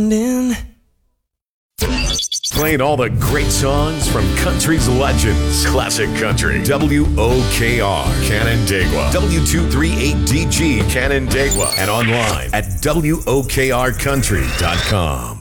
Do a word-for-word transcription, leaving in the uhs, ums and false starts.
Playing all the great songs from country's legends. Classic Country. W O K R, Canandaigua. W two thirty-eight D G, Canandaigua. And online at W O K R country dot com.